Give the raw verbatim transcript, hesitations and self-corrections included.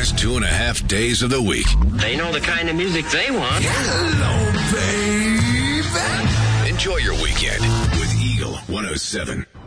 first two and a half days of the week. They know the kind of music they want. Hello, baby. Enjoy your weekend with Eagle one oh seven.